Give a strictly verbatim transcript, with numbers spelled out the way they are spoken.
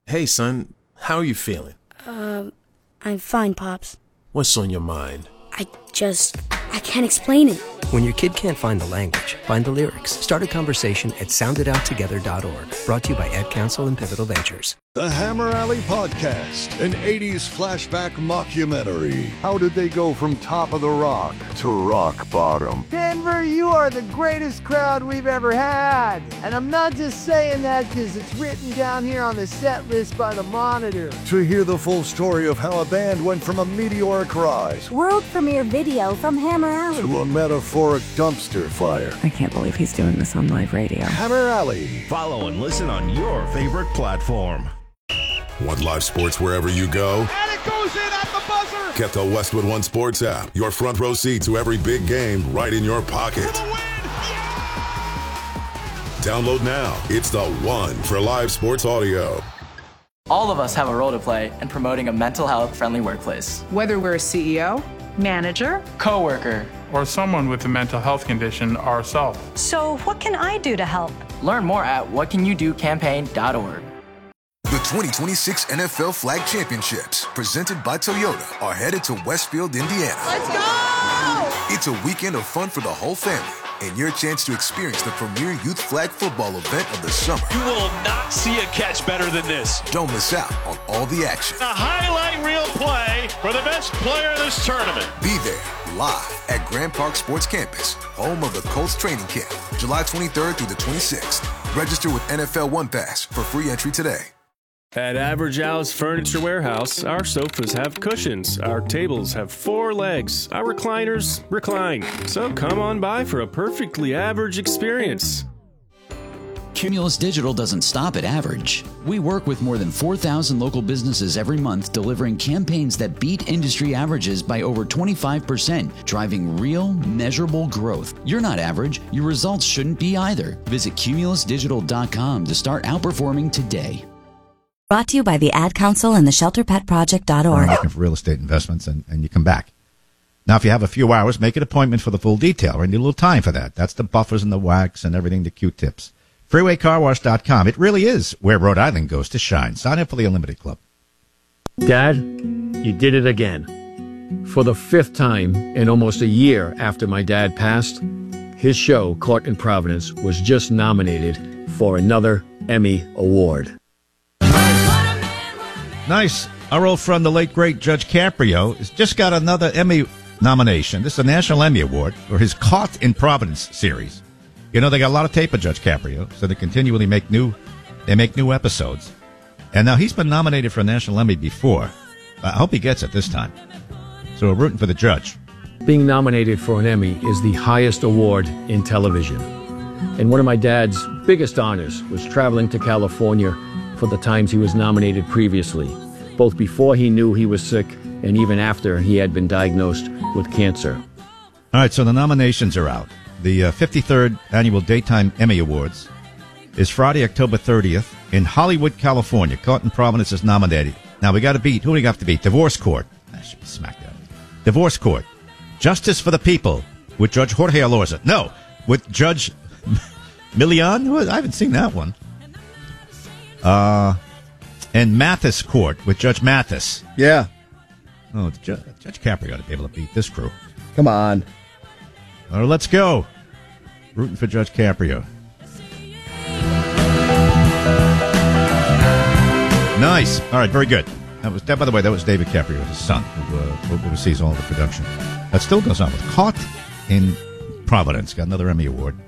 Hey, son, how are you feeling? Um, I'm fine, Pops. What's on your mind? I just, I can't explain it. When your kid can't find the language, find the lyrics. Start a conversation at sound it out together dot org. Brought to you by Ad Council and Pivotal Ventures. The Hammer Alley Podcast, an eighties flashback mockumentary. How did they go from top of the rock to rock bottom? Denver, you are the greatest crowd we've ever had. And I'm not just saying that because it's written down here on the set list by the Monitor. To hear the full story of how a band went from a meteoric rise World premiere video from Hammer Alley to a metaphoric dumpster fire. I can't believe he's doing this on live radio. Hammer Alley. Follow and listen on your favorite platform. Want live sports wherever you go? And it goes in at the buzzer! Get the Westwood One Sports app. Your front row seat to every big game right in your pocket. For the win! Yeah! Download now. It's the one for live sports audio. All of us have a role to play in promoting a mental health friendly workplace. Whether we're a C E O, manager, coworker, or someone with a mental health condition ourselves. So what can I do to help? Learn more at what can you do campaign dot org. The twenty twenty-six N F L Flag Championships, presented by Toyota, are headed to Westfield, Indiana. Let's go! It's a weekend of fun for the whole family, and your chance to experience the premier youth flag football event of the summer. You will not see a catch better than this. Don't miss out on all the action. A highlight reel play for the best player in this tournament. Be there, live at Grand Park Sports Campus, home of the Colts training camp, July twenty-third through the twenty-sixth. Register with N F L One Pass for free entry today. At Average Al's Furniture Warehouse, our sofas have cushions, our tables have four legs, our recliners recline. So come on by for a perfectly average experience. Cumulus Digital doesn't stop at average. We work with more than four thousand local businesses every month, delivering campaigns that beat industry averages by over twenty-five percent, driving real, measurable growth. You're not average. Your results shouldn't be either. Visit cumulus digital dot com to start outperforming today. Brought to you by the Ad Council and the shelter pet project dot org. Looking for real estate investments, and, and you come back. Now, if you have a few hours, make an appointment for the full detail. We need a little time for that. That's the buffers and the wax and everything, the Q-tips. freeway car wash dot com. It really is where Rhode Island goes to shine. Sign up for the Unlimited Club. Dad, you did it again. For the fifth time in almost a year after my dad passed, his show, Caught in Providence, was just nominated for another Emmy Award. Nice. Our old friend, the late, great Judge Caprio, has just got another Emmy nomination. This is a National Emmy Award for his Caught in Providence series. You know, they got a lot of tape of Judge Caprio, so they continually make new, they make new episodes. And now he's been nominated for a National Emmy before. I hope he gets it this time. So we're rooting for the judge. Being nominated for an Emmy is the highest award in television. And one of my dad's biggest honors was traveling to California for the times he was nominated previously, both before he knew he was sick and even after he had been diagnosed with cancer. All right, so the nominations are out. The uh, fifty-third Annual Daytime Emmy Awards is Friday, October thirtieth in Hollywood, California. Caught in Providence is nominated. Now, we got to beat, who do we have to beat? Divorce Court. I should be smacked out. Divorce Court. Justice for the People with Judge Jorge Alorza. No, with Judge Milian? Who- I haven't seen that one. Uh, and Mathis Court with Judge Mathis. Yeah. Oh, Judge, Judge Caprio ought to be able to beat this crew. Come on. All right, let's go. Rooting for Judge Caprio. Nice. All right, very good. That was, that, by the way, that was David Caprio, his son, who, uh, who oversees all the production. That still goes on with Caught in Providence. Got another Emmy Award.